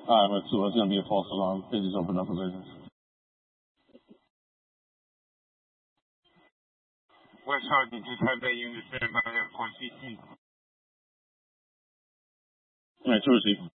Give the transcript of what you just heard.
But so it's going to be a false alarm. They just opened up a business. West Sergeant, just have that unit stand by there for CT. All right, to receive.